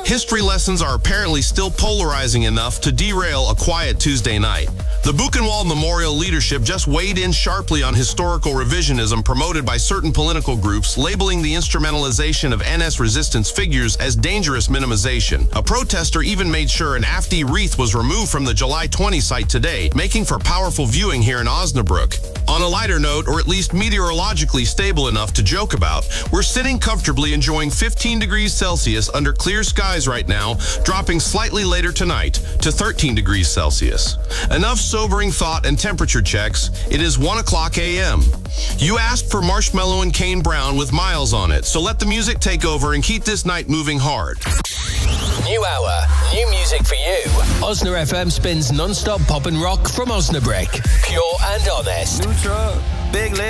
history lessons are apparently still polarizing enough to derail a quiet Tuesday night. The Buchenwald Memorial leadership just weighed in sharply on historical revisionism promoted by certain political groups, labeling the instrumentalization of NS resistance figures as dangerous minimization. A protester even made sure an AfD wreath was removed from the July 20 site today, making for powerful viewing here in Osnabrück. On a lighter note, or at least meteorologically stable enough to joke about, we're sitting comfortably enjoying 15 degrees Celsius under clear skies right now, dropping slightly later tonight to 13 degrees Celsius. Enough sobering thought and temperature checks. It is 1 o'clock a.m. You asked for Marshmello and Kane Brown with Miles on it, so let the music take over and keep this night moving hard. New hour, new music for you. Osna FM spins non-stop pop and rock from Osnabrück. Pure and honest. New truck, big